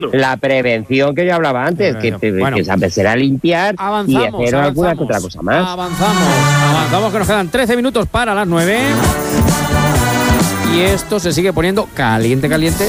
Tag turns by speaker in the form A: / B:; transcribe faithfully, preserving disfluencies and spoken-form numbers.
A: la prevención que yo hablaba antes, que, bueno, que se será limpiar
B: avanzamos,
A: y hacer
B: avanzamos,
A: alguna que otra cosa más.
B: Avanzamos, avanzamos que nos quedan trece minutos para las nueve. Y esto se sigue poniendo caliente, caliente.